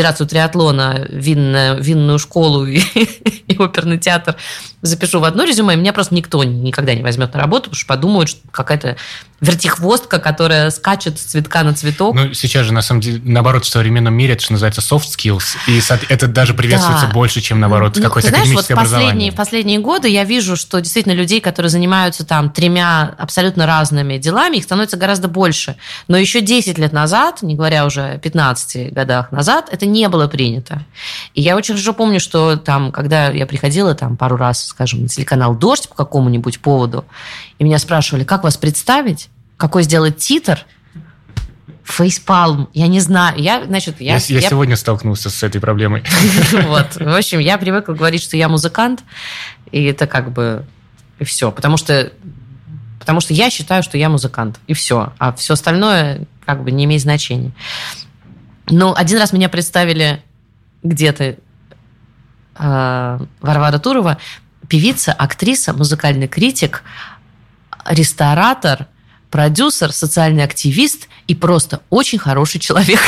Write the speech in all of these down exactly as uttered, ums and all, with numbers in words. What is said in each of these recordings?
Федерацию триатлона, винную, винную школу и, и оперный театр запишу в одно резюме, и меня просто никто никогда не возьмет на работу, потому что подумают, что какая-то вертихвостка, которая скачет с цветка на цветок. Ну, сейчас же, на самом деле, наоборот, в современном мире это, что называется, soft skills, и это даже приветствуется да. больше, чем, наоборот, ну, какое-то знаешь, академическое вот образование. Последние, в последние годы я вижу, что действительно людей, которые занимаются там тремя абсолютно разными делами, их становится гораздо больше. Но еще десять лет назад, не говоря уже о пятнадцати годах назад, это не было принято. И я очень хорошо помню, что там, когда я приходила там пару раз, скажем, на телеканал «Дождь» по какому-нибудь поводу, и меня спрашивали, как вас представить, какой сделать титр, фейспалм, я не знаю. Я, значит, я, я, я, я сегодня столкнулся с этой проблемой. Вот. В общем, я привыкла говорить, что я музыкант, и это как бы и все. Потому что, потому что я считаю, что я музыкант, и все. А все остальное как бы не имеет значения. Но один раз меня представили где-то э, Варвара Турова, певица, актриса, музыкальный критик, ресторатор, продюсер, социальный активист и просто очень хороший человек.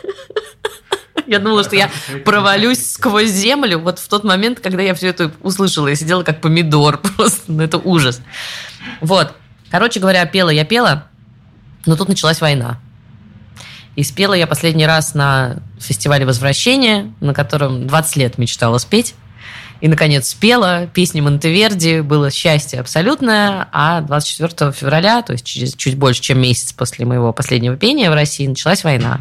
Я думала, что я провалюсь сквозь землю вот в тот момент, когда я все это услышала. Я сидела как помидор просто. Ну, это ужас. Вот. Короче говоря, пела я пела, но тут началась война. И спела я последний раз на фестивале «Возвращение», на котором двадцать лет мечтала спеть. И, наконец, спела песни Монтеверди. Было счастье абсолютное. А двадцать четвёртого февраля, то есть через чуть больше, чем месяц после моего последнего пения в России, началась война.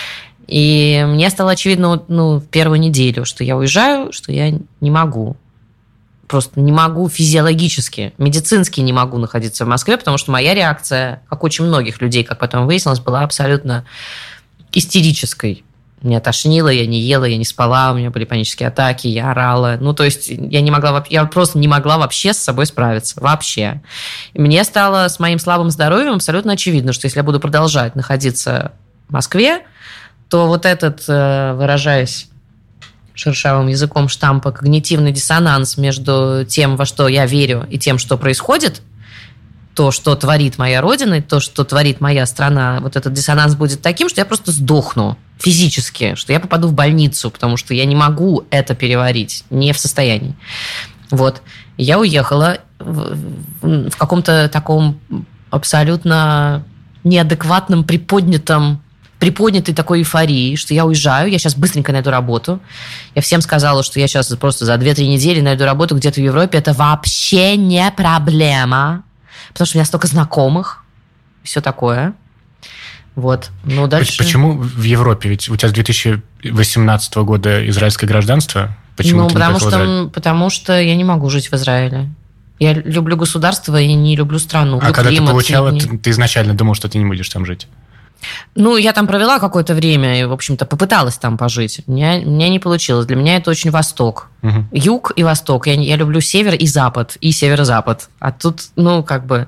И мне стало очевидно ну, в первую неделю, что я уезжаю, что я не могу. Просто не могу физиологически, медицински не могу находиться в Москве, потому что моя реакция, как очень многих людей, как потом выяснилось, была абсолютно истерической. Меня тошнило, я не ела, я не спала, у меня были панические атаки, я орала. Ну, то есть я не могла, я просто не могла вообще с собой справиться. Вообще. И мне стало с моим слабым здоровьем абсолютно очевидно, что если я буду продолжать находиться в Москве, то вот этот, выражаясь шершавым языком штампа, когнитивный диссонанс между тем, во что я верю, и тем, что происходит, то, что творит моя родина, и то, что творит моя страна, вот этот диссонанс будет таким, что я просто сдохну физически, что я попаду в больницу, потому что я не могу это переварить, не в состоянии. Вот. Я уехала в, в, в каком-то таком абсолютно неадекватном, приподнятом приподнятой такой эйфории, что я уезжаю, я сейчас быстренько найду работу. Я всем сказала, что я сейчас просто за две-три недели найду работу где-то в Европе. Это вообще не проблема, потому что у меня столько знакомых, все такое. Вот. Ну, дальше... Почему в Европе? Ведь у тебя с две тысячи восемнадцатого года израильское гражданство. Почему ну, ты потому не что, что, потому что я не могу жить в Израиле. Я люблю государство и не люблю страну. А когда климат, ты получала, не... ты, ты изначально думал, что ты не будешь там жить? Ну, я там провела какое-то время и, в общем-то, попыталась там пожить. У меня, у меня не получилось. Для меня это очень восток. Угу. Юг и восток. Я, я люблю север и запад, и северо-запад. А тут, ну, как бы...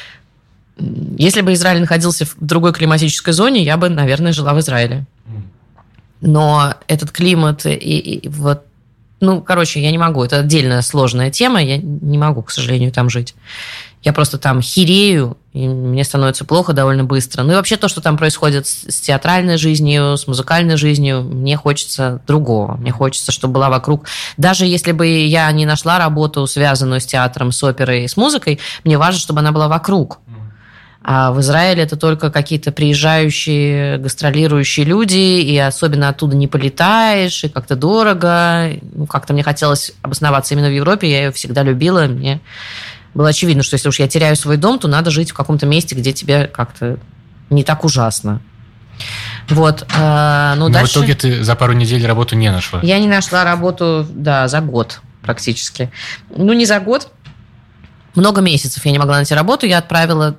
Если бы Израиль находился в другой климатической зоне, я бы, наверное, жила в Израиле. Но этот климат и, и вот... Ну, короче, я не могу. Это отдельная сложная тема. Я не могу, к сожалению, там жить. Я просто там херею, и мне становится плохо довольно быстро. Ну и вообще то, что там происходит с, с театральной жизнью, с музыкальной жизнью, мне хочется другого. Мне хочется, чтобы была вокруг... Даже если бы я не нашла работу, связанную с театром, с оперой, с музыкой, мне важно, чтобы она была вокруг. А в Израиле это только какие-то приезжающие, гастролирующие люди, и особенно оттуда не полетаешь, и как-то дорого. Ну, как-то мне хотелось обосноваться именно в Европе, я ее всегда любила, мне... Было очевидно, что если уж я теряю свой дом, то надо жить в каком-то месте, где тебе как-то не так ужасно. Вот. Но, Но дальше... в итоге ты за пару недель работу не нашла? Я не нашла работу, да, за год практически. Ну, не за год. Много месяцев я не могла найти работу. Я отправила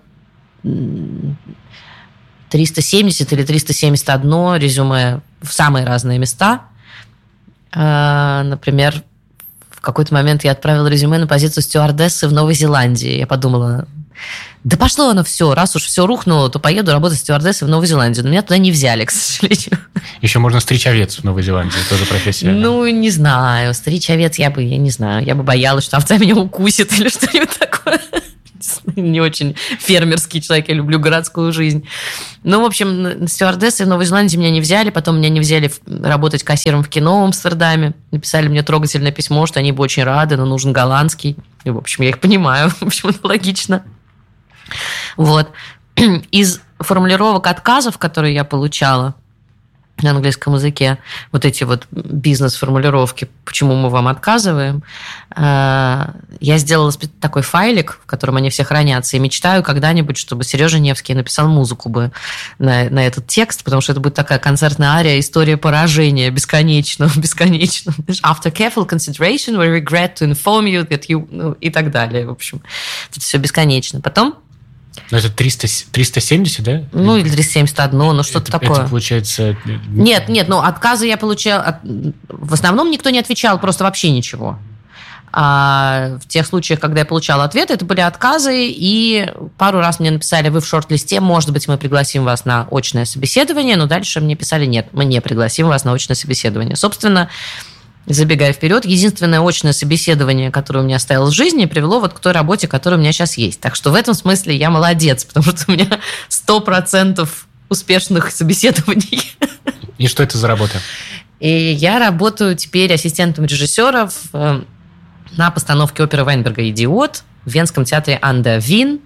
триста семьдесят или триста семьдесят одно резюме в самые разные места. Например, в какой-то момент я отправила резюме на позицию стюардессы в Новой Зеландии. Я подумала, да пошло оно все, раз уж все рухнуло, то поеду работать стюардессой в Новую Зеландию. Но меня туда не взяли, к сожалению. Еще можно стричь овец в Новой Зеландии, тоже профессия. Ну, не знаю, стричь овец я бы, я не знаю, я бы боялась, что овца меня укусит или что-нибудь такое. не очень фермерский человек, я люблю городскую жизнь. Ну, в общем, стюардессы в Новой Зеландии меня не взяли, потом меня не взяли работать кассиром в кино в Амстердаме. Написали мне трогательное письмо, что они бы очень рады, но нужен голландский. И, в общем, я их понимаю, в общем, это логично. Вот. Из формулировок отказов, которые я получала на английском языке, вот эти вот бизнес-формулировки, почему мы вам отказываем, я сделала такой файлик, в котором они все хранятся, и мечтаю когда-нибудь, чтобы Сережа Невский написал музыку бы на, на этот текст, потому что это будет такая концертная ария, история поражения, бесконечно, бесконечно. After careful consideration, we regret to inform you that you... Ну, и так далее, в общем. Это все бесконечно. Потом Ну, это триста, триста семьдесят, да? Ну, или триста семьдесят один, ну, что-то это, такое. Это получается... Нет, нет, ну, отказы я получала... В основном никто не отвечал, просто вообще ничего. А в тех случаях, когда я получала ответы, это были отказы, и пару раз мне написали: вы в шорт-листе, может быть, мы пригласим вас на очное собеседование, но дальше мне писали: нет, мы не пригласим вас на очное собеседование. Собственно, забегая вперед, единственное очное собеседование, которое у меня осталось в жизни, привело вот к той работе, которая у меня сейчас есть. Так что в этом смысле я молодец, потому что у меня сто процентов успешных собеседований. И что это за работа? И я работаю теперь ассистентом режиссеров на постановке оперы Вайнберга «Идиот» в Венском театре «Анда Вин»,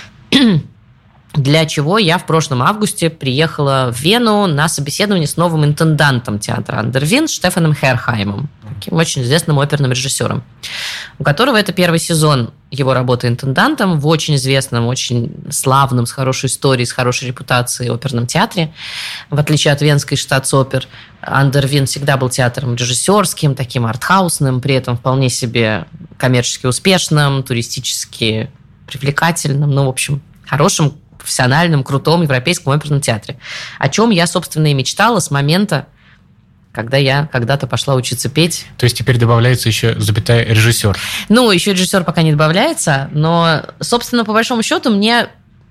для чего я в прошлом августе приехала в Вену на собеседование с новым интендантом театра «Анда Вин» Штефаном Херхаймом, таким очень известным оперным режиссером, у которого это первый сезон его работы интендантом в очень известном, очень славном, с хорошей историей, с хорошей репутацией оперном театре. В отличие от Венской штатс-опер, «Анда Вин» всегда был театром режиссерским, таким артхаусным, при этом вполне себе коммерчески успешным, туристически привлекательным, ну, в общем, хорошим, профессиональном, крутом европейском оперном театре. О чем я, собственно, и мечтала с момента, когда я когда-то пошла учиться петь. То есть теперь добавляется еще запятая режиссер. Ну, еще режиссер пока не добавляется, но, собственно, по большому счету, мне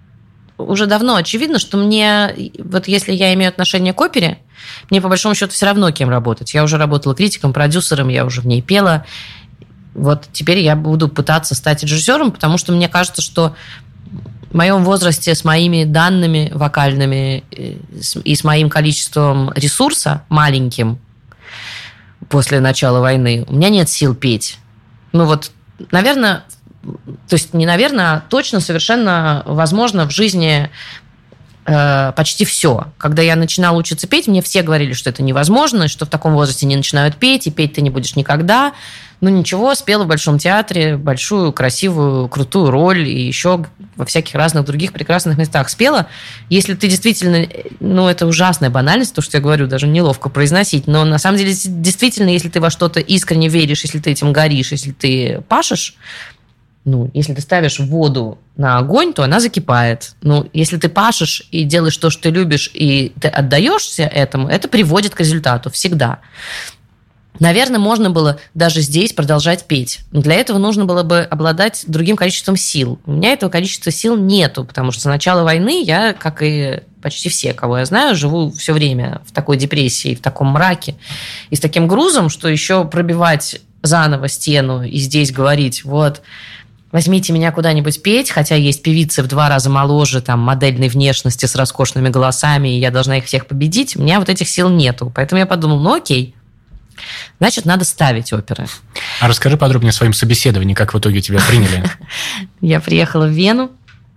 уже давно очевидно, что мне, вот если я имею отношение к опере, мне по большому счету все равно кем работать. Я уже работала критиком, продюсером, я уже в ней пела. Вот теперь я буду пытаться стать режиссером, потому что мне кажется, что в моем возрасте с моими данными вокальными и с моим количеством ресурса маленьким после начала войны у меня нет сил петь. Ну вот, наверное, то есть не наверное, а точно совершенно возможно в жизни э, почти все. Когда я начинала учиться петь, мне все говорили, что это невозможно, что в таком возрасте не начинают петь, и петь ты не будешь никогда. Ну ничего, спела в Большом театре большую, красивую, крутую роль, и еще во всяких разных других прекрасных местах спела. Если ты действительно... Ну, это ужасная банальность, то, что я говорю, даже неловко произносить, но на самом деле, действительно, если ты во что-то искренне веришь, если ты этим горишь, если ты пашешь, ну, если ты ставишь воду на огонь, то она закипает. Ну, если ты пашешь и делаешь то, что ты любишь, и ты отдаешься этому, это приводит к результату всегда. Наверное, можно было даже здесь продолжать петь. Но для этого нужно было бы обладать другим количеством сил. У меня этого количества сил нету, потому что с начала войны я, как и почти все, кого я знаю, живу все время в такой депрессии, в таком мраке и с таким грузом, что еще пробивать заново стену и здесь говорить: вот, возьмите меня куда-нибудь петь, хотя есть певицы в два раза моложе, там, модельной внешности, с роскошными голосами, и я должна их всех победить. У меня вот этих сил нету. Поэтому я подумала: ну окей, значит, надо ставить оперы. А расскажи подробнее о своем собеседовании, как в итоге тебя приняли. Я приехала в Вену,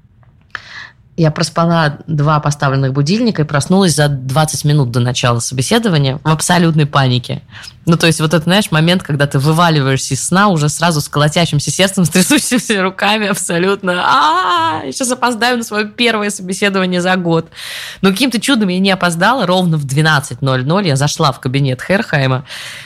я проспала два поставленных будильника и проснулась за двадцать минут до начала собеседования в абсолютной панике. Ну, то есть вот этот, знаешь, момент, когда ты вываливаешься из сна уже сразу с колотящимся сердцем, с трясущимися руками абсолютно. А-а-а, я сейчас опоздаю на свое первое собеседование за год. Но каким-то чудом я не опоздала. Ровно в двенадцать ноль ноль я зашла в кабинет Херхайма.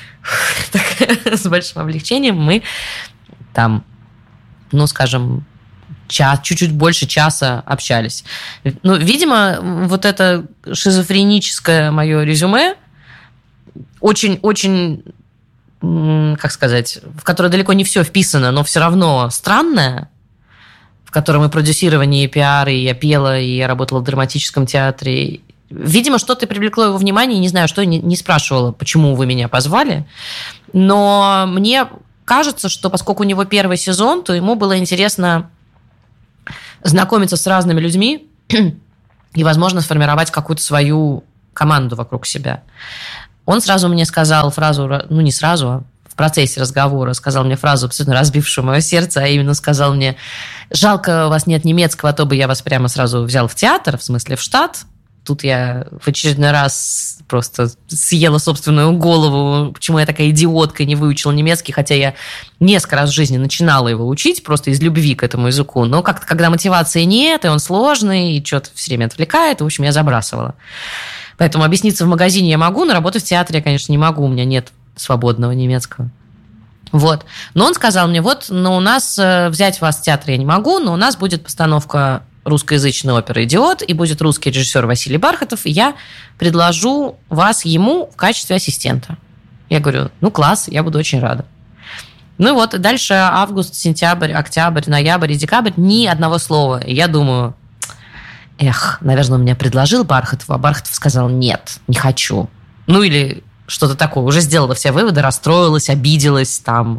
С большим облегчением мы там, ну, скажем, час, чуть-чуть больше часа общались. Ну, видимо, вот это шизофреническое мое резюме очень-очень, как сказать, в которое далеко не все вписано, но все равно странное, в котором и продюсирование, и пиар, и я пела, и я работала в драматическом театре. Видимо, что-то привлекло его внимание, не знаю, что, не, не спрашивала, почему вы меня позвали, но мне кажется, что поскольку у него первый сезон, то ему было интересно знакомиться с разными людьми и, возможно, сформировать какую-то свою команду вокруг себя. Он сразу мне сказал фразу, ну не сразу, а в процессе разговора сказал мне фразу, абсолютно разбившую мое сердце, а именно сказал мне: жалко, у вас нет немецкого, а то бы я вас прямо сразу взял в театр, в смысле в штат. Тут я в очередной раз просто съела собственную голову, почему я такая идиотка и не выучила немецкий, хотя я несколько раз в жизни начинала его учить, просто из любви к этому языку. Но как-то, когда мотивации нет, и он сложный, и что-то все время отвлекает, в общем, я забрасывала. Поэтому объясниться в магазине я могу, но работать в театре я, конечно, не могу, у меня нет свободного немецкого. Вот. Но он сказал мне: вот, но у нас взять вас в театр я не могу, но у нас будет постановка русскоязычной оперы «Идиот», и будет русский режиссер Василий Бархатов, и я предложу вас ему в качестве ассистента. Я говорю: ну, класс, я буду очень рада. Ну и вот, дальше август, сентябрь, октябрь, ноябрь и декабрь, ни одного слова. И я думаю: эх, наверное, он мне предложил Бархатов, а Бархатов сказал: нет, не хочу. Ну или что-то такое. Уже сделала все выводы, расстроилась, обиделась там.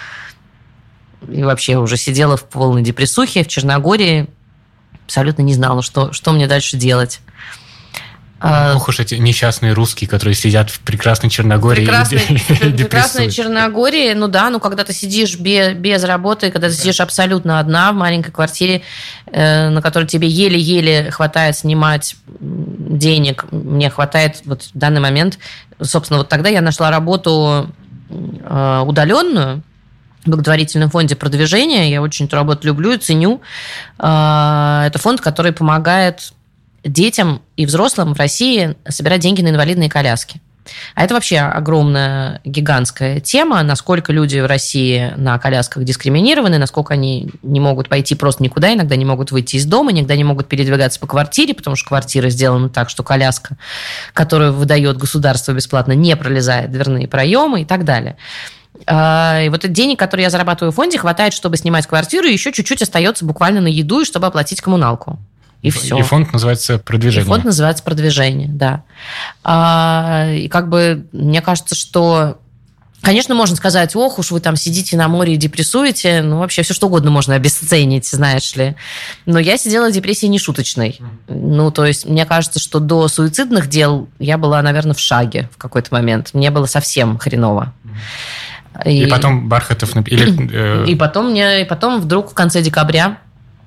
И вообще уже сидела в полной депрессухе в Черногории. Абсолютно не знала, что, что мне дальше делать. Ох уж эти несчастные русские, которые сидят в прекрасной Черногории. Прекрасной, и прекрасной Черногории, ну да, ну когда ты сидишь без, без работы, когда ты сидишь абсолютно одна в маленькой квартире, э, на которой тебе еле-еле хватает снимать денег, мне хватает вот в данный момент, собственно, вот тогда я нашла работу э, удаленную, в благотворительном фонде продвижения. Я очень эту работу люблю и ценю. Это фонд, который помогает детям и взрослым в России собирать деньги на инвалидные коляски. А это вообще огромная, гигантская тема, насколько люди в России на колясках дискриминированы, насколько они не могут пойти просто никуда, иногда не могут выйти из дома, иногда не могут передвигаться по квартире, потому что квартира сделана так, что коляска, которую выдает государство бесплатно, не пролезает в дверные проемы и так далее. И вот денег, которые я зарабатываю в фонде, хватает, чтобы снимать квартиру, и еще чуть-чуть остается буквально на еду, и чтобы оплатить коммуналку. И все. И фонд называется «Продвижение». И фонд называется «Продвижение», да. И как бы мне кажется, что, конечно, можно сказать: ох уж вы там сидите на море и депрессуете, ну вообще все что угодно можно обесценить, знаешь ли. Но я сидела в депрессии нешуточной. Ну, то есть мне кажется, что до суицидных дел я была, наверное, в шаге в какой-то момент. Мне было совсем хреново. И, и потом Бархатов... Или, э... И потом мне, и потом вдруг в конце декабря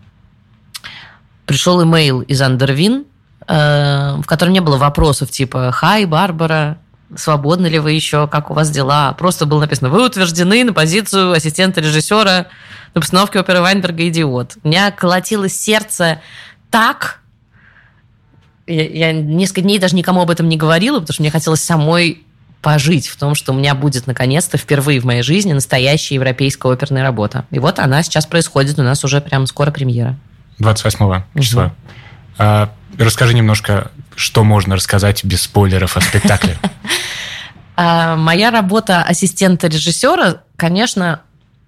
пришел имейл из Андервин, э, в котором не было вопросов типа: «Хай, Барбара, свободны ли вы еще, как у вас дела?» Просто было написано: «Вы утверждены на позицию ассистента режиссера на постановке оперы Вайнберга «Идиот». У меня колотилось сердце так... Я, я несколько дней даже никому об этом не говорила, потому что мне хотелось самой пожить в том, что у меня будет наконец-то впервые в моей жизни настоящая европейская оперная работа. И вот она сейчас происходит, у нас уже прям скоро премьера. двадцать восьмого числа. Угу. А, расскажи немножко, что можно рассказать без спойлеров о спектакле. Моя работа ассистента режиссера, конечно,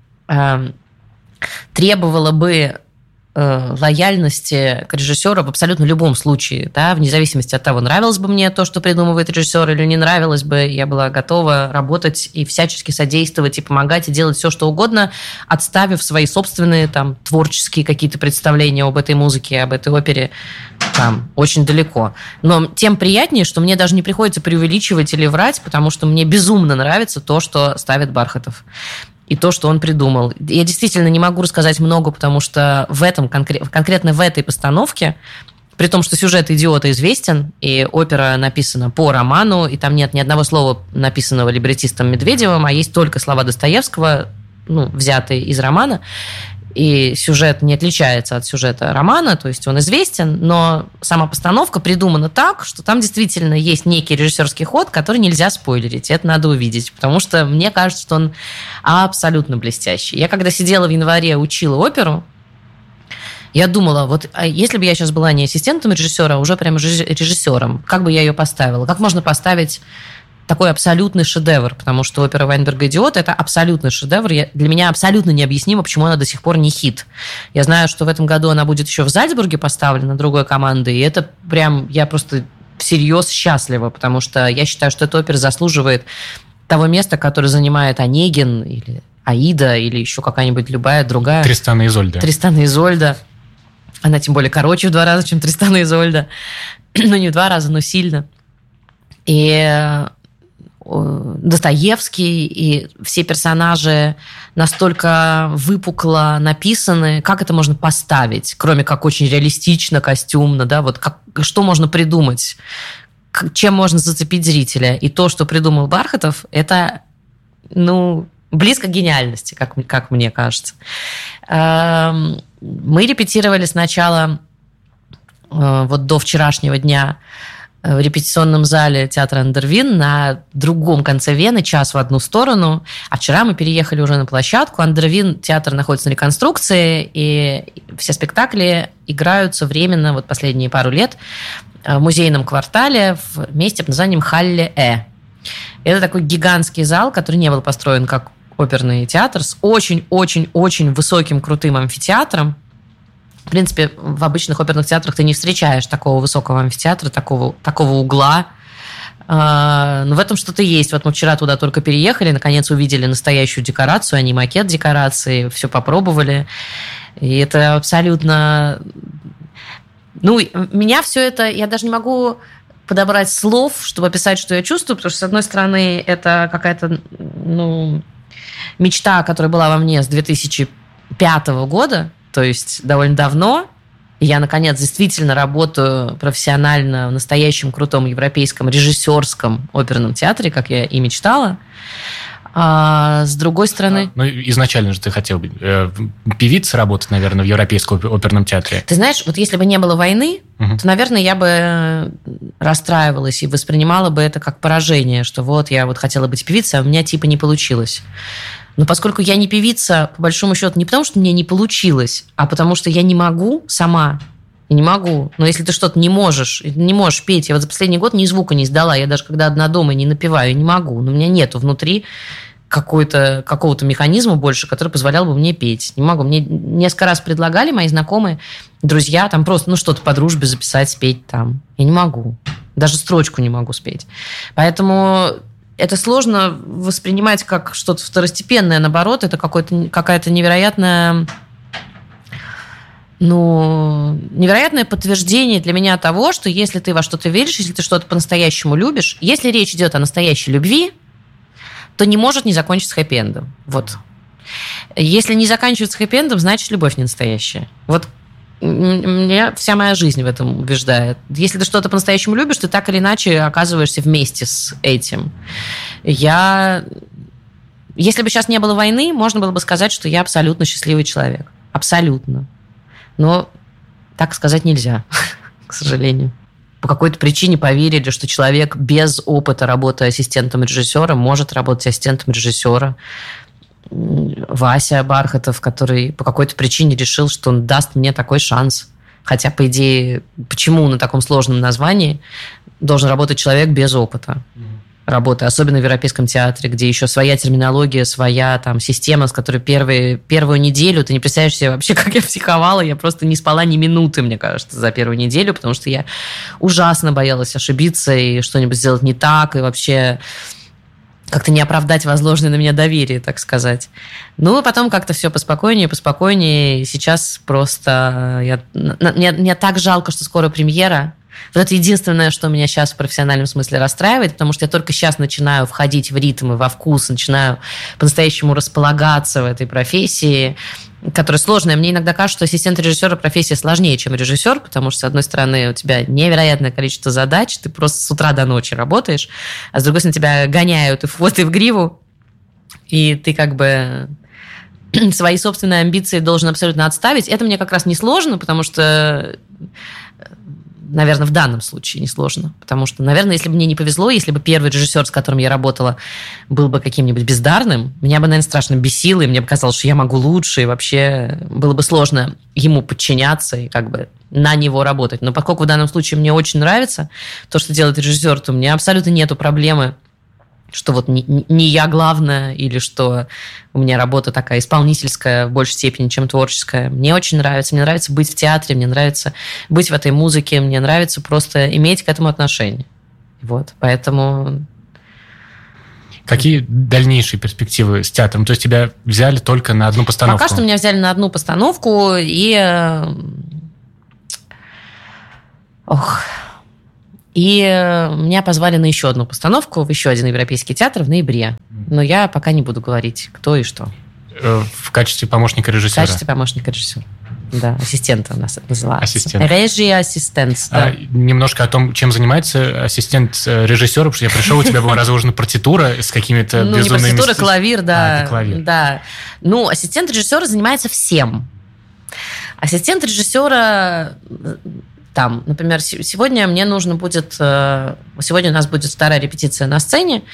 требовала бы лояльности к режиссеру в абсолютно любом случае, да, вне зависимости от того, нравилось бы мне то, что придумывает режиссер, или не нравилось бы, я была готова работать и всячески содействовать, и помогать, и делать все, что угодно, отставив свои собственные там творческие какие-то представления об этой музыке, об этой опере там очень далеко. Но тем приятнее, что мне даже не приходится преувеличивать или врать, потому что мне безумно нравится то, что ставит Бархатов. И то, что он придумал. Я действительно не могу рассказать много, потому что в этом, конкретно в этой постановке, при том, что сюжет «Идиота» известен, и опера написана по роману, и там нет ни одного слова, написанного либретистом Медведевым, а есть только слова Достоевского, ну, взятые из романа, и сюжет не отличается от сюжета романа, то есть он известен, но сама постановка придумана так, что там действительно есть некий режиссерский ход, который нельзя спойлерить, это надо увидеть, потому что мне кажется, что он абсолютно блестящий. Я когда сидела в январе, учила оперу, я думала, вот а если бы я сейчас была не ассистентом режиссера, а уже прямо режиссером, как бы я ее поставила? Как можно поставить такой абсолютный шедевр, потому что опера Вайнберга «Идиот» – это абсолютный шедевр. Я, для меня абсолютно необъяснимо, почему она до сих пор не хит. Я знаю, что в этом году она будет еще в Зальцбурге поставлена другой командой, и это прям, я просто всерьез счастлива, потому что я считаю, что эта опера заслуживает того места, которое занимает Онегин или Аида, или еще какая-нибудь любая другая. Тристан и Изольда. Тристан и Изольда. Она тем более короче в два раза, чем Тристан и Изольда. Ну, не в два раза, но сильно. И Достоевский, и все персонажи настолько выпукло написаны, как это можно поставить, кроме как очень реалистично, костюмно, да, вот как, что можно придумать, чем можно зацепить зрителя. И то, что придумал Бархатов, это, ну, близко к гениальности, как, как мне кажется. Мы репетировали сначала, вот до вчерашнего дня, в репетиционном зале театра Андервин на другом конце Вены, час в одну сторону. А вчера мы переехали уже на площадку. Андервин театр находится на реконструкции, и все спектакли играются временно, вот последние пару лет, в музейном квартале в месте под названием Халле-Э. Это такой гигантский зал, который не был построен как оперный театр, с очень-очень-очень высоким, крутым амфитеатром. В принципе, в обычных оперных театрах ты не встречаешь такого высокого амфитеатра, такого, такого угла. Но в этом что-то есть. Вот мы вчера туда только переехали, наконец увидели настоящую декорацию, а не макет декорации, все попробовали. И это абсолютно... Ну, меня все это... Я даже не могу подобрать слов, чтобы описать, что я чувствую, потому что, с одной стороны, это какая-то, ну, мечта, которая была во мне с две тысячи пятого года, то есть довольно давно. Я, наконец, действительно работаю профессионально в настоящем крутом европейском режиссерском оперном театре, как я и мечтала. А с другой стороны... Ну, изначально же ты хотел быть э, певицей работать, наверное, в Европейском оперном театре. Ты знаешь, вот если бы не было войны, угу. то, наверное, я бы расстраивалась и воспринимала бы это как поражение, что вот я вот хотела быть певицей, а у меня типа не получилось. Но поскольку я не певица, по большому счету, не потому, что мне не получилось, а потому что я не могу сама. Я не могу. Но если ты что-то не можешь, не можешь петь, я вот за последний год ни звука не издала. Я даже когда одна дома не напеваю, я не могу. Но у меня нету внутри какой-то, какого-то механизма больше, который позволял бы мне петь. Не могу. Мне несколько раз предлагали мои знакомые, друзья, там просто, ну, что-то по дружбе записать, спеть там. Я не могу. Даже строчку не могу спеть. Поэтому... Это сложно воспринимать как что-то второстепенное, наоборот, это какое-то, какая-то невероятная, ну, невероятное подтверждение для меня того, что если ты во что-то веришь, если ты что-то по-настоящему любишь, если речь идет о настоящей любви, то не может не закончиться хэппи-эндом. Вот. Если не заканчивается хэппи-эндом, значит, любовь не настоящая. Вот меня вся моя жизнь в этом убеждает. Если ты что-то по-настоящему любишь, ты так или иначе оказываешься вместе с этим. Я... Если бы сейчас не было войны, можно было бы сказать, что я абсолютно счастливый человек. Абсолютно. Но так сказать нельзя, к сожалению. По какой-то причине поверили, что человек без опыта работы ассистентом режиссера может работать ассистентом режиссера. Вася Бархатов, который по какой-то причине решил, что он даст мне такой шанс. Хотя, по идее, почему на таком сложном названии должен работать человек без опыта работы, особенно в Европейском театре, где еще своя терминология, своя там система, с которой первые, первую неделю, ты не представляешь себе вообще, как я психовала, я просто не спала ни минуты, мне кажется, за первую неделю, потому что я ужасно боялась ошибиться и что-нибудь сделать не так, и вообще... как-то не оправдать возложенное на меня доверие, так сказать. Ну, и потом как-то все поспокойнее, поспокойнее. И сейчас просто... Я... Мне, мне так жалко, что скоро премьера. Вот это единственное, что меня сейчас в профессиональном смысле расстраивает, потому что я только сейчас начинаю входить в ритм и во вкус, начинаю по-настоящему располагаться в этой профессии, которая сложная. Мне иногда кажется, что ассистент режиссера профессия сложнее, чем режиссер, потому что, с одной стороны, у тебя невероятное количество задач, ты просто с утра до ночи работаешь, а с другой стороны, тебя гоняют и в хвост, и в гриву, и ты как бы свои собственные амбиции должен абсолютно отставить. Это мне как раз не сложно, потому что... Наверное, в данном случае несложно. Потому что, наверное, если бы мне не повезло, если бы первый режиссер, с которым я работала, был бы каким-нибудь бездарным, меня бы, наверное, страшно бесило, и мне бы казалось, что я могу лучше, и вообще было бы сложно ему подчиняться и как бы на него работать. Но поскольку в данном случае мне очень нравится то, что делает режиссер, то у меня абсолютно нету проблемы, что вот не, не я главная, или что у меня работа такая исполнительская в большей степени, чем творческая. Мне очень нравится. Мне нравится быть в театре, мне нравится быть в этой музыке, мне нравится просто иметь к этому отношение. Вот, поэтому... Какие дальнейшие перспективы с театром? То есть тебя взяли только на одну постановку? Пока что меня взяли на одну постановку, и Ох. И меня позвали на еще одну постановку в еще один европейский театр в ноябре. Но я пока не буду говорить, кто и что. В качестве помощника режиссера? В качестве помощника режиссера. Да, ассистента у нас это называется. Ассистент. Режи-ассистент. Да. А, немножко о том, чем занимается ассистент режиссера, потому что я пришел, у тебя была разложена партитура с какими-то ну, безумными... Ну, не партитура, клавир, да. А, это клавир. Да. Ну, ассистент режиссера занимается всем. Ассистент режиссера... Там, например, сегодня мне нужно будет... Сегодня у нас будет вторая репетиция на сцене.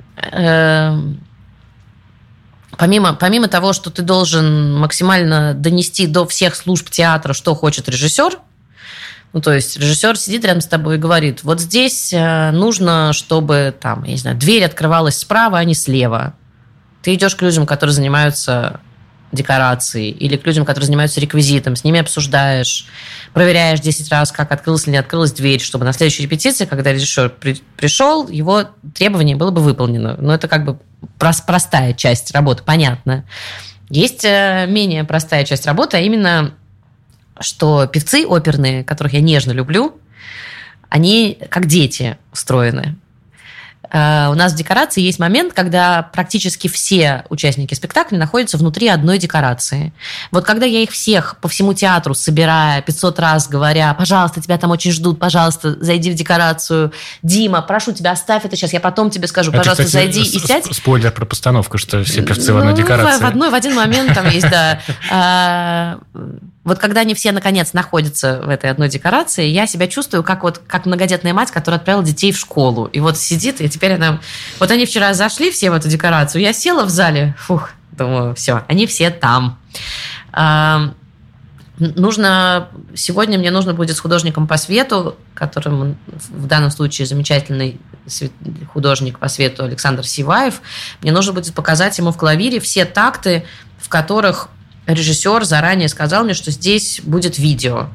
Помимо, помимо того, что ты должен максимально донести до всех служб театра, что хочет режиссер, ну, то есть режиссер сидит рядом с тобой и говорит, вот здесь нужно, чтобы там, я не знаю, дверь открывалась справа, а не слева. Ты идешь к людям, которые занимаются декорацией, или к людям, которые занимаются реквизитом, с ними обсуждаешь, проверяешь десять раз, как открылась или не открылась дверь, чтобы на следующей репетиции, когда режиссер при, пришел, его требование было бы выполнено. Но это как бы простая часть работы, понятно. Есть менее простая часть работы, а именно, что певцы оперные, которых я нежно люблю, они как дети устроены. У нас в декорации есть момент, когда практически все участники спектакля находятся внутри одной декорации. Вот когда я их всех по всему театру собираю, пятьсот раз говоря, пожалуйста, тебя там очень ждут, пожалуйста, зайди в декорацию. Дима, прошу тебя, оставь это сейчас, я потом тебе скажу, пожалуйста, это, кстати, зайди и сядь. Спойлер про постановку, что все певцы ну, в одной декорации. В, одной, в один момент там есть, да. Вот когда они все, наконец, находятся в этой одной декорации, я себя чувствую как, вот, как многодетная мать, которая отправила детей в школу. И вот сидит, и теперь она... Вот они вчера зашли все в эту декорацию, я села в зале, фух, думаю, все, они все там. А, нужно... Сегодня мне нужно будет с художником по свету, которым в данном случае замечательный художник по свету Александр Сиваев, мне нужно будет показать ему в клавире все такты, в которых... Режиссер заранее сказал мне, что здесь будет видео.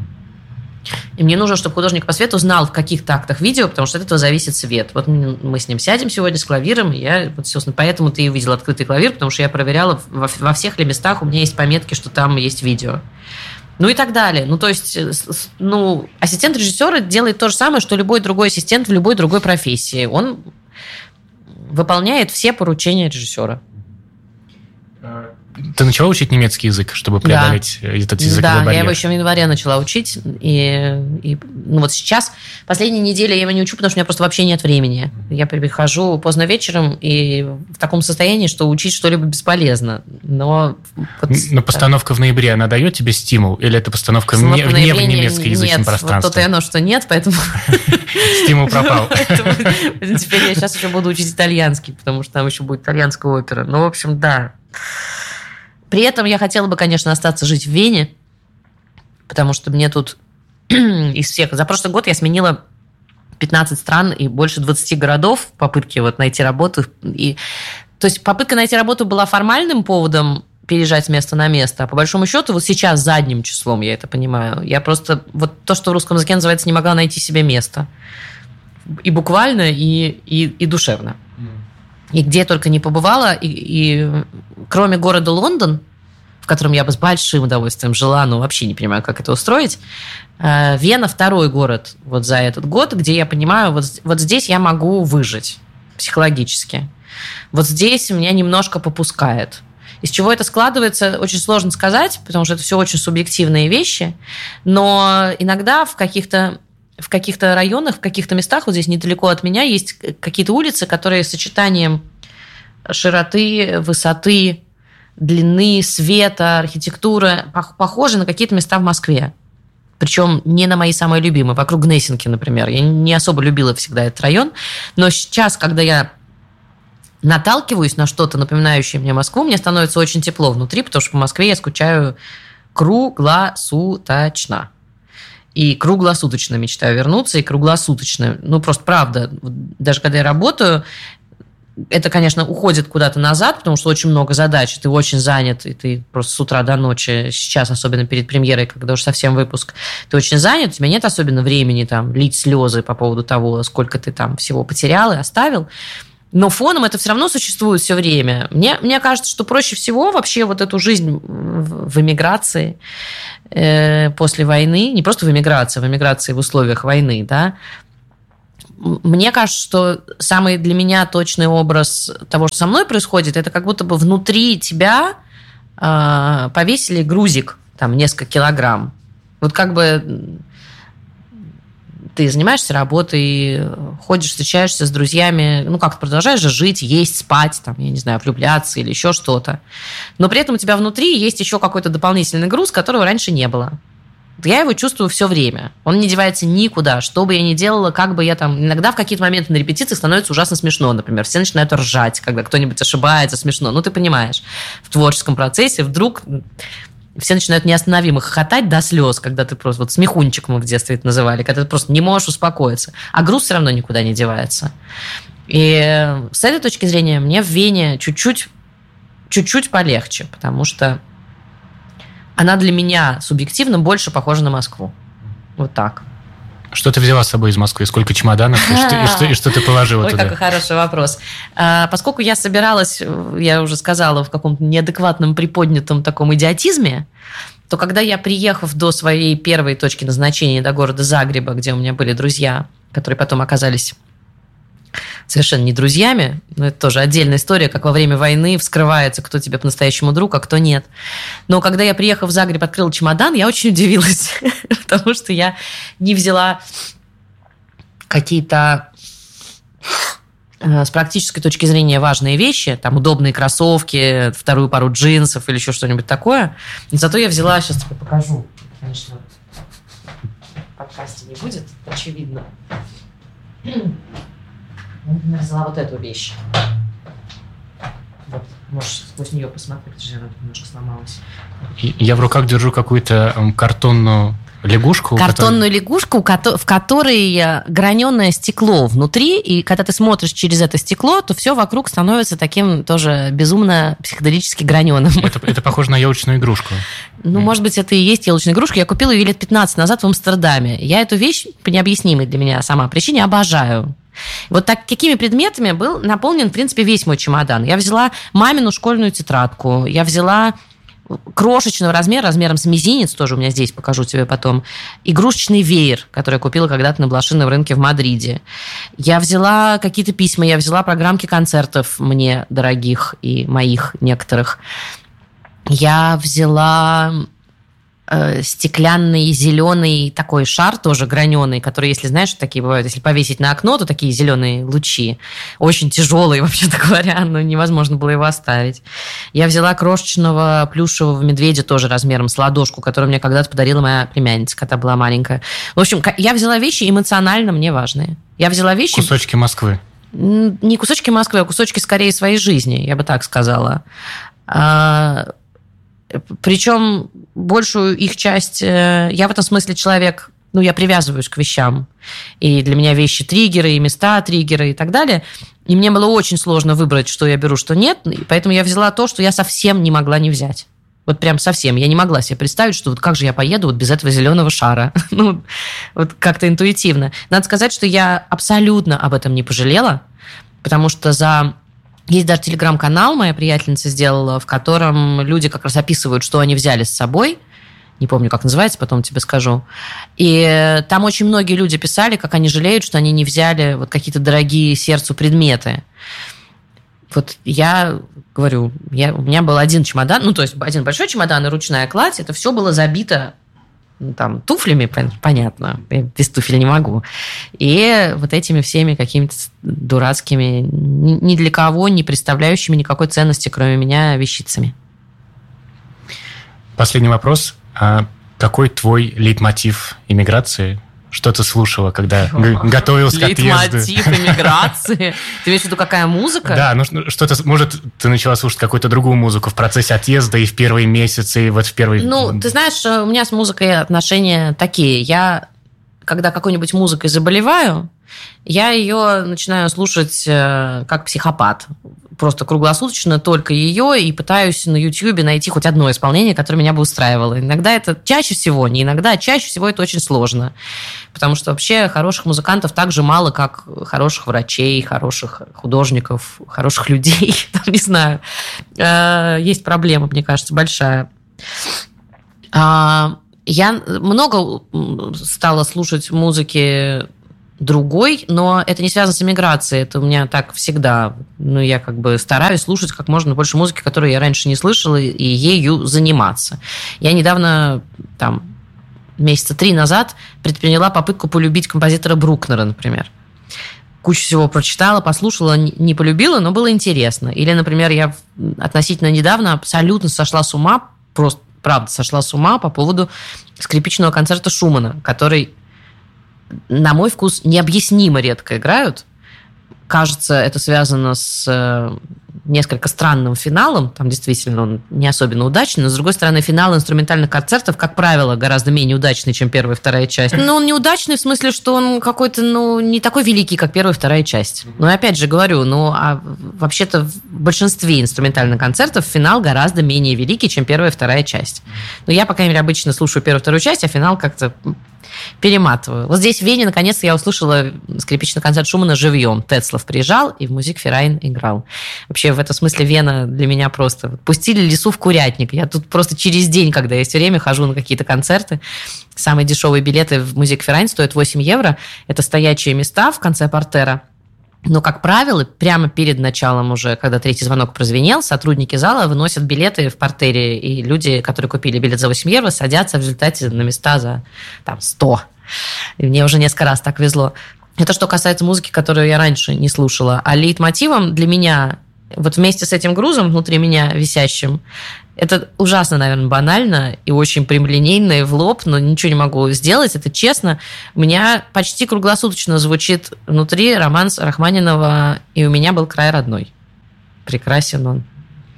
И мне нужно, чтобы художник по свету знал, в каких тактах видео, потому что от этого зависит свет. Вот мы с ним сядем сегодня с клавиром, и я, вот, собственно, поэтому ты и увидел открытый клавир, потому что я проверяла во, во всех ли местах, у меня есть пометки, что там есть видео. Ну и так далее. Ну, то есть, ну, ассистент режиссера делает то же самое, что любой другой ассистент в любой другой профессии. Он выполняет все поручения режиссера. Ты начала учить немецкий язык, чтобы преодолеть да. этот языковой да, барьер? Да, я его еще в январе начала учить. И, и ну вот сейчас, последние недели я его не учу, потому что у меня просто вообще нет времени. Я прихожу поздно вечером и в таком состоянии, что учить что-либо бесполезно. Но, вот, Но постановка в ноябре, она дает тебе стимул? Или это постановка, постановка не, вне в немецкоязычном нет, пространстве? Вот то-то и оно, что нет, поэтому... Стимул пропал. Теперь я сейчас еще буду учить итальянский, потому что там еще будет итальянская опера. Ну, в общем, да... При этом я хотела бы, конечно, остаться жить в Вене, потому что мне тут из всех... За прошлый год я сменила пятнадцать стран и больше двадцати городов в попытке вот найти работу. И... То есть попытка найти работу была формальным поводом переезжать с места на место, а по большому счету вот сейчас задним числом я это понимаю. Я просто... Вот то, что в русском языке называется, не могла найти себе место. И буквально, и, и, и душевно. И где я только не побывала, и, и кроме города Лондон, в котором я бы с большим удовольствием жила, но вообще не понимаю, как это устроить, Вена – второй город вот за этот год, где я понимаю, вот, вот здесь я могу выжить психологически. Вот здесь меня немножко попускает. Из чего это складывается, очень сложно сказать, потому что это все очень субъективные вещи, но иногда в каких-то В каких-то районах, в каких-то местах, вот здесь недалеко от меня, есть какие-то улицы, которые сочетанием широты, высоты, длины, света, архитектуры похожи на какие-то места в Москве. Причем не на мои самые любимые. Вокруг Гнесинки, например. Я не особо любила всегда этот район. Но сейчас, когда я наталкиваюсь на что-то, напоминающее мне Москву, мне становится очень тепло внутри, потому что по Москве я скучаю круглосуточно. И круглосуточно мечтаю вернуться, и круглосуточно. Ну, просто правда. Даже когда я работаю, это, конечно, уходит куда-то назад, потому что очень много задач, ты очень занят, и ты просто с утра до ночи, сейчас, особенно перед премьерой, когда уже совсем выпуск, ты очень занят, у тебя нет особенно времени там лить слезы по поводу того, сколько ты там всего потерял и оставил. Но фоном это все равно существует все время. Мне, мне кажется, что проще всего вообще вот эту жизнь в, в эмиграции э, после войны, не просто в эмиграции, в эмиграции в условиях войны, да, мне кажется, что самый для меня точный образ того, что со мной происходит, это как будто бы внутри тебя э, повесили грузик, там, несколько килограмм. Вот как бы ты занимаешься работой, ходишь, встречаешься с друзьями, ну, как-то продолжаешь же жить, есть, спать, там, я не знаю, влюбляться или еще что-то. Но при этом у тебя внутри есть еще какой-то дополнительный груз, которого раньше не было. Я его чувствую все время. Он не девается никуда. Что бы я ни делала, как бы я там... Иногда в какие-то моменты на репетициях становится ужасно смешно, например. Все начинают ржать, когда кто-нибудь ошибается, смешно. Ну, ты понимаешь, в творческом процессе вдруг... Все начинают неостановимо хохотать до слез, когда ты просто... Вот смехунчик мы в детстве это называли, когда ты просто не можешь успокоиться. А груз все равно никуда не девается. И с этой точки зрения мне в Вене чуть-чуть, чуть-чуть полегче, потому что она для меня субъективно больше похожа на Москву. Вот так. Что ты взяла с собой из Москвы? Сколько чемоданов? И что, и что, и что ты положила Ой, туда? Ой, какой хороший вопрос. А, поскольку я собиралась, я уже сказала, в каком-то неадекватном, приподнятом таком идиотизме, то когда я, приехав до своей первой точки назначения, до города Загреба, где у меня были друзья, которые потом оказались совершенно не друзьями, но это тоже отдельная история, как во время войны вскрывается, кто тебе по-настоящему друг, а кто нет. Но когда я, приехав в Загреб, открыла чемодан, я очень удивилась, потому что я не взяла какие-то с практической точки зрения важные вещи, там удобные кроссовки, вторую пару джинсов или еще что-нибудь такое. Но зато я взяла, сейчас тебе покажу, конечно, в подкасте не будет, очевидно. Я, например, взяла вот эту вещь. Вот, можешь сквозь нее посмотреть, потому что она немножко сломалась. Я в руках держу какую-то картонную лягушку. Картонную которой... лягушку, в которой граненое стекло внутри, и когда ты смотришь через это стекло, то все вокруг становится таким тоже безумно психоделически граненым. Это, это похоже на елочную игрушку. Ну, может быть, это и есть елочная игрушка. Я купила ее лет пятнадцать назад в Амстердаме. Я эту вещь, по необъяснимой для меня сама причине, обожаю. Вот так, какими предметами был наполнен, в принципе, весь мой чемодан. Я взяла мамину школьную тетрадку, я взяла крошечного размера, размером с мизинец, тоже у меня здесь, покажу тебе потом, игрушечный веер, который я купила когда-то на блошином рынке в Мадриде. Я взяла какие-то письма, я взяла программки концертов мне дорогих и моих некоторых. Я взяла... стеклянный зеленый такой шар, тоже граненый, который, если знаешь, что такие бывают, если повесить на окно, то такие зеленые лучи, очень тяжелые, вообще-то говоря, но невозможно было его оставить. Я взяла крошечного плюшевого медведя, тоже размером с ладошку, который мне когда-то подарила моя племянница, когда была маленькая. В общем, я взяла вещи эмоционально мне важные. Я взяла вещи... Кусочки Москвы. Не кусочки Москвы, а кусочки скорее своей жизни, я бы так сказала. Причем большую их часть... Я в этом смысле человек... Ну, я привязываюсь к вещам. И для меня вещи триггеры, и места триггеры, и так далее. И мне было очень сложно выбрать, что я беру, что нет. И поэтому я взяла то, что я совсем не могла не взять. Вот прям совсем. Я не могла себе представить, что вот как же я поеду вот без этого зеленого шара. Ну, вот как-то интуитивно. Надо сказать, что я абсолютно об этом не пожалела, потому что за... Есть даже телеграм-канал, моя приятельница сделала, в котором люди как раз описывают, что они взяли с собой. Не помню, как называется, потом тебе скажу. И там очень многие люди писали, как они жалеют, что они не взяли вот какие-то дорогие сердцу предметы. Вот я говорю, я, у меня был один чемодан, ну, то есть один большой чемодан и ручная кладь, это все было забито там, туфлями, понятно, я без туфель не могу, и вот этими всеми какими-то дурацкими, ни для кого не представляющими никакой ценности, кроме меня, вещицами. Последний вопрос. А какой твой лейтмотив иммиграции? Что ты слушала, когда готовился к отъезду? Лейтмотив иммиграции? Ты имеешь в виду, какая музыка? Да, ну что-то, может, ты начала слушать какую-то другую музыку в процессе отъезда и в первые месяцы, и вот в первый... Ну, ты знаешь, у меня с музыкой отношения такие. Я когда какой-нибудь музыкой заболеваю, я ее начинаю слушать как психопат. Просто круглосуточно только ее, и пытаюсь на Ютьюбе найти хоть одно исполнение, которое меня бы устраивало. Иногда это чаще всего, не иногда, а чаще всего это очень сложно. Потому что вообще хороших музыкантов так же мало, как хороших врачей, хороших художников, хороших людей. Не знаю. Есть проблема, мне кажется, большая. Я много стала слушать музыки другой, но это не связано с эмиграцией, это у меня так всегда. Ну, я как бы стараюсь слушать как можно больше музыки, которую я раньше не слышала, и ею заниматься. Я недавно, там, месяца три назад предприняла попытку полюбить композитора Брукнера, например. Кучу всего прочитала, послушала, не полюбила, но было интересно. Или, например, я относительно недавно абсолютно сошла с ума, просто, правда, сошла с ума по поводу скрипичного концерта Шумана, который, на мой вкус, необъяснимо редко играют. Кажется, это связано с несколько странным финалом. Там действительно он не особенно удачный. Но, с другой стороны, финал инструментальных концертов, как правило, гораздо менее удачный, чем первая и вторая часть. Но он неудачный в смысле, что он какой-то, ну, не такой великий, как первая и вторая часть. Но опять же говорю, ну, а вообще-то в большинстве инструментальных концертов финал гораздо менее великий, чем первая и вторая часть. Но я, по крайней мере, обычно слушаю первую и вторую часть, а финал как-то перематываю. Вот здесь в Вене наконец-то я услышала скрипичный концерт Шумана живьем. Тецлов приезжал и в Музиквеrein играл. Вообще в этом смысле Вена для меня просто... Пустили лису в курятник. Я тут просто через день, когда есть время, хожу на какие-то концерты. Самые дешевые билеты в Музиквеrein стоят восемь евро. Это стоячие места в конце портера. Но, как правило, прямо перед началом уже, когда третий звонок прозвенел, сотрудники зала выносят билеты в портере, и люди, которые купили билет за восемь евро, садятся в результате на места за там, сто. И мне уже несколько раз так везло. Это что касается музыки, которую я раньше не слушала. А лейтмотивом для меня, вот вместе с этим грузом внутри меня висящим, это ужасно, наверное, банально и очень прямолинейно и в лоб, но ничего не могу сделать, это честно. У меня почти круглосуточно звучит внутри романс Рахманинова «И у меня был край родной». Прекрасен он.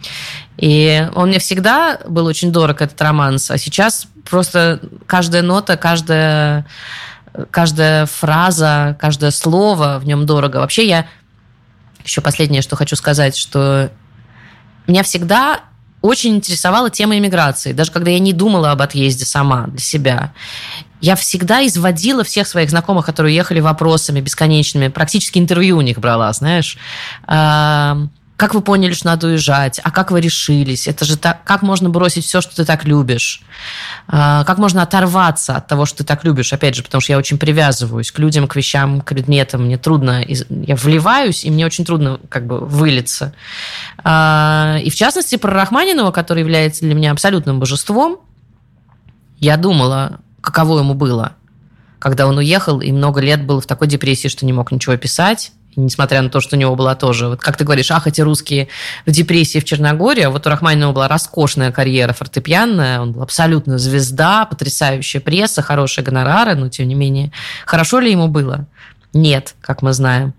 И он мне всегда был очень дорог, этот романс, а сейчас просто каждая нота, каждая, каждая фраза, каждое слово в нем дорого. Вообще я... Еще последнее, что хочу сказать, что меня всегда... очень интересовала тема иммиграции, даже когда я не думала об отъезде сама для себя. Я всегда изводила всех своих знакомых, которые ехали вопросами бесконечными, практически интервью у них брала, знаешь. Как вы поняли, что надо уезжать? А как вы решились? Это же так... Как можно бросить все, что ты так любишь? Как можно оторваться от того, что ты так любишь? Опять же, потому что я очень привязываюсь к людям, к вещам, к предметам. Мне трудно... Я вливаюсь, и мне очень трудно как бы вылиться. И в частности, про Рахманинова, который является для меня абсолютным божеством, я думала, каково ему было, когда он уехал и много лет был в такой депрессии, что не мог ничего писать. Несмотря на то, что у него была тоже, вот как ты говоришь, ах, эти русские в депрессии в Черногории, а вот у Рахманинова была роскошная карьера фортепианная, он был абсолютно звезда, потрясающая пресса, хорошие гонорары, но тем не менее, хорошо ли ему было? Нет, как мы знаем.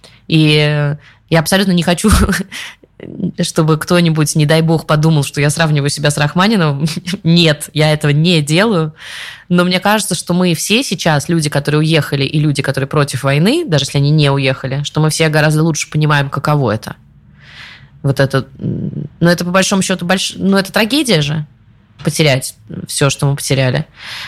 И я абсолютно не хочу, чтобы кто-нибудь, не дай бог, подумал, что я сравниваю себя с Рахманиновым. Нет, я этого не делаю. Но мне кажется, что мы все сейчас, люди, которые уехали, и люди, которые против войны, даже если они не уехали, что мы все гораздо лучше понимаем, каково это. Вот это... Но это, по большому счету, больш... ну, это трагедия же. Потерять все, что мы потеряли.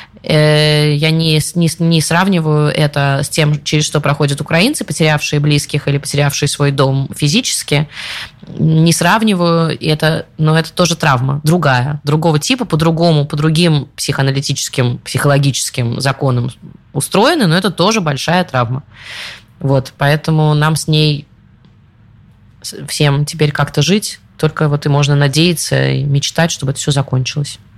Я не, не, не сравниваю это с тем, через что проходят украинцы, потерявшие близких или потерявшие свой дом физически. Не сравниваю это, но это тоже травма, другая, другого типа, по-другому, по другим психоаналитическим, психологическим законам устроены, но это тоже большая травма. Вот, поэтому нам с ней всем теперь как-то жить, только вот и можно надеяться и мечтать, чтобы это все закончилось.